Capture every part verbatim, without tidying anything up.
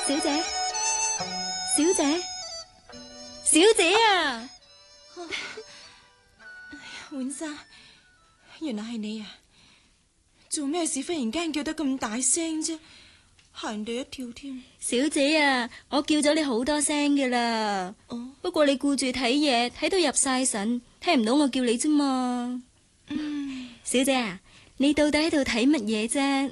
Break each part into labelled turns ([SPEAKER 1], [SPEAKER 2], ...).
[SPEAKER 1] 小姐，小姐，小姐啊！
[SPEAKER 2] 婉莎，原來係你啊！做咩事忽然間叫得咁大聲啫？嚇人哋一跳添。
[SPEAKER 1] 小姐啊，我叫咗你好多聲噶啦。
[SPEAKER 2] 哦，
[SPEAKER 1] 不過你顧住睇嘢，睇到入晒神，聽唔到我叫你啫嘛。
[SPEAKER 2] 嗯，
[SPEAKER 1] 小姐啊，你到底喺度睇乜嘢啫？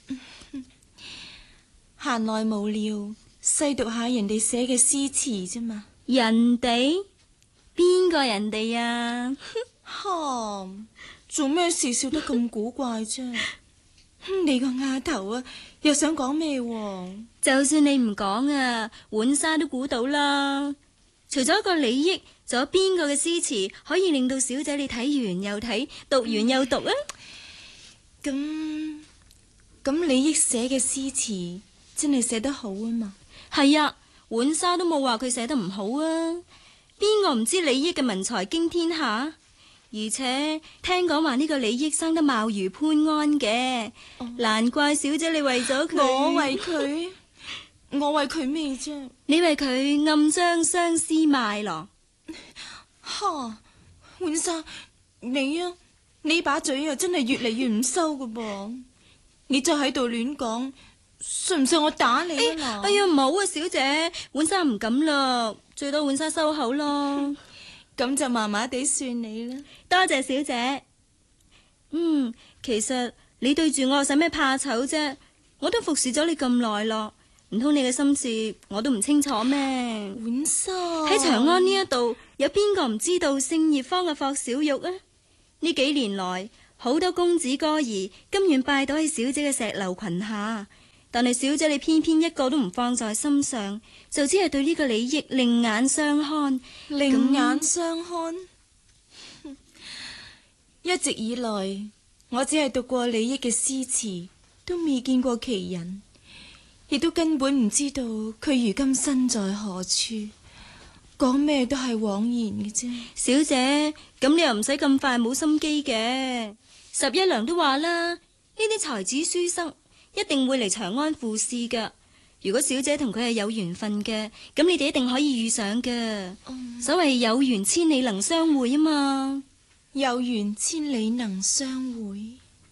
[SPEAKER 2] 閒來無聊，細讀下人哋寫嘅詩詞啫嘛。
[SPEAKER 1] 人哋？邊個人哋啊？
[SPEAKER 2] 哈，做咩事笑得咁古怪啫？你個丫頭啊，又想講咩？
[SPEAKER 1] 就算你唔講啊，浣紗都估到啦。除咗一個李益，仲有邊個嘅詩詞可以令到小姐你睇完又睇，讀完又讀啊？
[SPEAKER 2] 咁咁李益寫嘅詩詞真係寫得好啊嘛？
[SPEAKER 1] 係啊，浣紗都冇話佢寫得唔好啊。邊個唔知李益嘅文才驚天下？而且聽講話呢個李益生得貌如潘安嘅，哦、難怪小姐你為咗佢。
[SPEAKER 2] 我為佢，我為佢咩啫？
[SPEAKER 1] 你為佢暗將相思賣咯？
[SPEAKER 2] 哈，浣紗，你啊，你把嘴啊真係越嚟越唔收噶噃！你再喺度亂講，信唔信我打你啊？
[SPEAKER 1] 哎呀，唔好啊，小姐，浣紗唔敢啦，最多浣紗收口咯。
[SPEAKER 2] 咁就麻麻地算你啦。
[SPEAKER 1] 多謝小姐。嗯，其實你對住我使咩怕醜啫？我都服侍咗你咁耐咯，唔通你嘅心事我都唔清楚咩？
[SPEAKER 2] 浣紗
[SPEAKER 1] 喺長安呢一度有邊個唔知道聖葉坊嘅霍小玉啊？呢幾年來好多公子哥兒甘願拜倒喺小姐嘅石榴裙下，但係小姐你偏偏一個都唔放在心上，就只係對呢個李益另眼相看。
[SPEAKER 2] 另眼相看。一直以來，我只係讀過李益嘅詩詞，都未見過其人，亦都根本唔知道佢如今身在何處。講咩都係枉然嘅啫。
[SPEAKER 1] 小姐，咁你又唔使咁快冇心機嘅。十一娘都話啦，呢啲才子書生一定會嚟長安赴試噶。如果小姐同佢係有緣分嘅，咁你哋一定可以遇上嘅。嗯、所謂有緣千里能相會啊嘛。
[SPEAKER 2] 有緣千里能相會，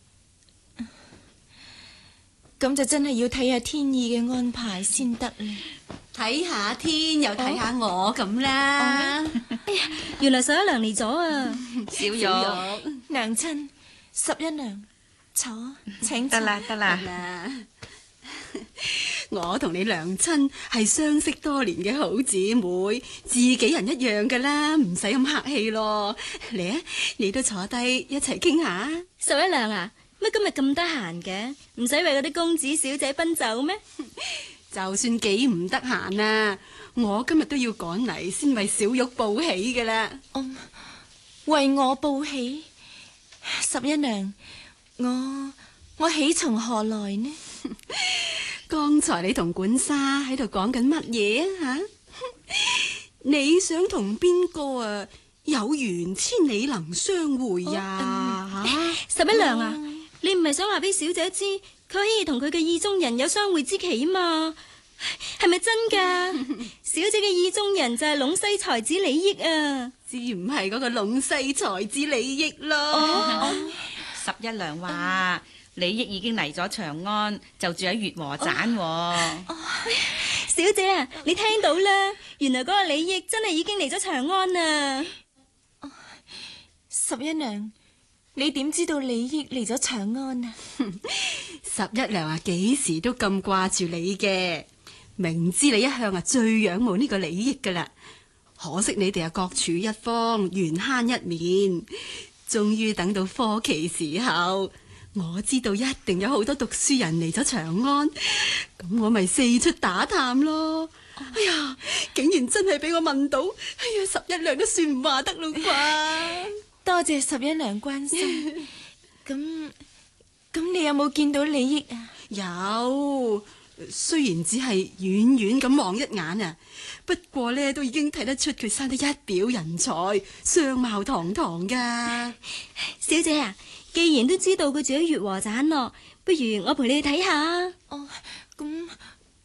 [SPEAKER 2] 咁就真係要睇下天意嘅安排先得啦。
[SPEAKER 3] 睇下天又睇下我咁啦。
[SPEAKER 1] 哦、哎呀，原來十一娘嚟咗啊！
[SPEAKER 3] 小玉，
[SPEAKER 2] 娘親，十一娘，坐，請
[SPEAKER 3] 得啦得啦。我同你娘親係相識多年嘅好姊妹，自己人一樣噶啦，唔使咁客氣咯。嚟啊，你都坐低一齊傾下。
[SPEAKER 1] 十一娘啊，乜今日咁得閒嘅？唔使為嗰啲公子小姐奔走咩？
[SPEAKER 3] 就算幾唔得閒啊，我今日都要趕嚟先為小玉報喜噶啦。
[SPEAKER 2] 嗯，為我報喜，十一娘，我我喜從何來呢？
[SPEAKER 3] 剛才你同管沙喺度講緊乜嘢啊？吓，你想同邊個啊？有緣千里能相會呀？吓、
[SPEAKER 1] 哦嗯，十一娘啊，嗯、你唔係想話俾小姐知，佢可以同佢嘅意中人有相會之期嘛？係咪真噶？小姐嘅意中人就係隴西才子李益啊？
[SPEAKER 3] 只唔係嗰個隴西才子李益咯？
[SPEAKER 4] 哦、十一娘話。嗯李益已經嚟咗長安，就住喺月和棧。哦
[SPEAKER 1] 哦、小姐啊，你聽到啦？原來嗰個李益真係已經嚟咗長安啦。
[SPEAKER 2] 哦、十一娘，你點知道李益嚟咗長安啊？
[SPEAKER 3] 十一娘啊，幾時都咁掛住你嘅，明知你一向啊最仰慕呢個李益噶啦，可惜你哋啊各處一方，緣慳一面，終於等到科期時候。我知道一定有好多讀書人嚟咗長安，咁我咪四出打探咯。哦、哎呀，竟然真係俾我問到，哎呀，十一娘都算唔話得咯啩。
[SPEAKER 2] 多謝十一娘關心。咁咁，你有冇見到李益啊？
[SPEAKER 3] 有，雖然只係遠遠咁望一眼啊，不過呢都已經睇得出佢生得一表人才，相貌堂堂噶。
[SPEAKER 1] 小姐啊，既然都知道佢住喺月和棧咯，不如我陪你去睇下。
[SPEAKER 2] 哦，咁咁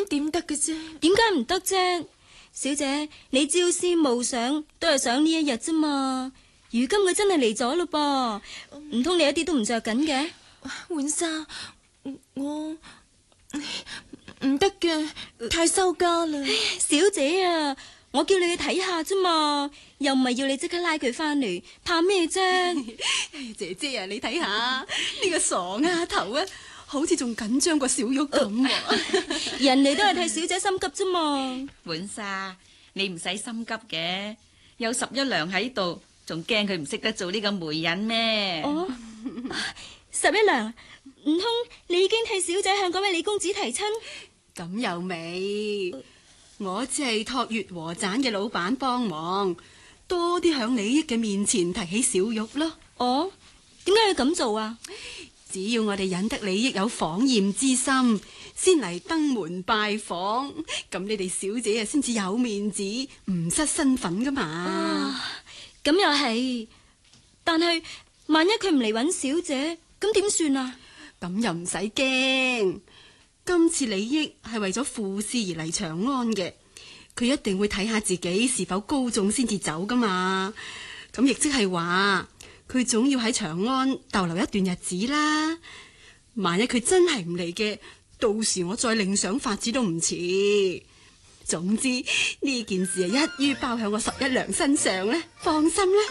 [SPEAKER 2] 點得嘅啫？
[SPEAKER 1] 點解唔得啫？小姐，你朝思暮想都係想呢一日啫嘛。如今佢真係嚟咗咯噃，唔通你一啲都唔着緊嘅？
[SPEAKER 2] 浣紗，我唔得嘅，太羞家啦。
[SPEAKER 1] 小姐啊，我叫你去睇下啫嘛，又唔係要你即刻拉佢翻嚟，怕咩啫？
[SPEAKER 3] 姐姐啊，你睇下呢個傻丫頭啊，好似仲緊張過小玉咁。
[SPEAKER 1] 人哋都係替小姐心急啫嘛。
[SPEAKER 4] 浣紗，你唔使心急嘅，有十一娘喺度，仲驚佢唔識得做呢個媒人咩？
[SPEAKER 1] 哦，十一娘，唔通你已經替小姐向嗰位李公子提親？
[SPEAKER 3] 咁又未，我只係託月和棧嘅老闆幫忙，多啲響李益嘅面前提起小玉咯。
[SPEAKER 1] 哦，點解要咁做啊？
[SPEAKER 3] 只要我哋引得李益有訪厭之心，先嚟登門拜訪，咁你哋小姐啊先至有面子，唔失身份噶嘛。
[SPEAKER 1] 啊，咁又係，但係萬一佢唔嚟揾小姐，咁點算啊？
[SPEAKER 3] 咁又唔使驚，今次李益係為咗赴試而嚟長安嘅，佢一定會睇下自己是否高中先至走噶嘛。咁亦即係話，佢總要喺長安逗留一段日子啦。萬一佢真係唔嚟嘅，到時我再另想法子都唔遲。總之呢件事係一於包喺我十一娘身上咧，放心啦。